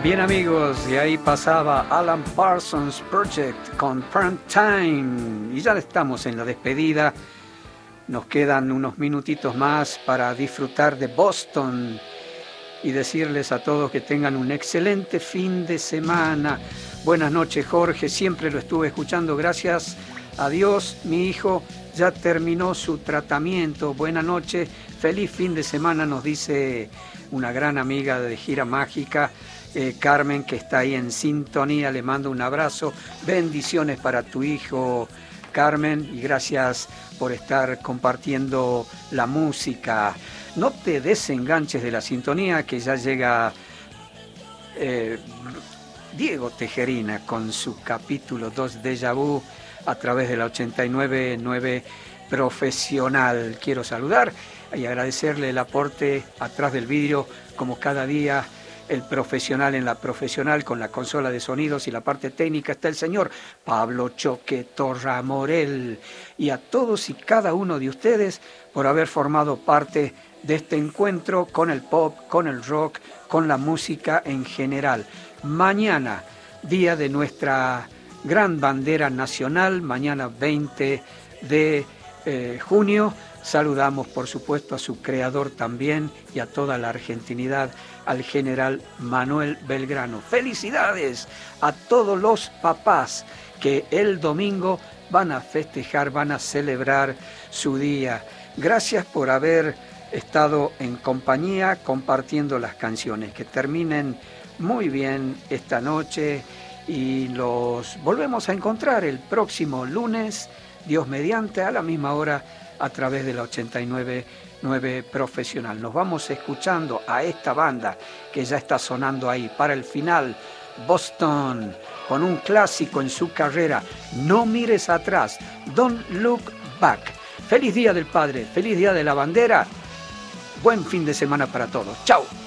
Bien amigos, y ahí pasaba Alan Parsons Project con Prime Time. Y ya estamos en la despedida. Nos quedan unos minutitos más para disfrutar de Boston y decirles a todos que tengan un excelente fin de semana. Buenas noches, Jorge, siempre lo estuve escuchando, gracias a Dios. Mi hijo ya terminó su tratamiento. Buenas noches, feliz fin de semana, nos dice una gran amiga de Gira Mágica, Carmen, que está ahí en sintonía. Le mando un abrazo, bendiciones para tu hijo, Carmen, y gracias por estar compartiendo la música. No te desenganches de la sintonía, que ya llega Diego Tejerina con su capítulo 2 Déjà Vu a través de la 89.9 Profesional. Quiero saludar y agradecerle el aporte atrás del vidrio, como cada día, el profesional en la profesional, con la consola de sonidos y la parte técnica está el señor Pablo Choque Torra Morel, y a todos y cada uno de ustedes por haber formado parte de este encuentro con el pop, con el rock, con la música en general. Mañana, día de nuestra gran bandera nacional, mañana 20 de junio, saludamos por supuesto a su creador también y a toda la argentinidad, al general Manuel Belgrano. Felicidades a todos los papás que el domingo van a festejar, van a celebrar su día. Gracias por haber estado en compañía compartiendo las canciones. Que terminen muy bien esta noche y los volvemos a encontrar el próximo lunes, Dios mediante, a la misma hora, a través de la 89.9 Profesional. Nos vamos escuchando a esta banda que ya está sonando ahí para el final, Boston, con un clásico en su carrera, No mires atrás, Don't Look Back. Feliz Día del Padre, feliz Día de la Bandera, buen fin de semana para todos. Chao.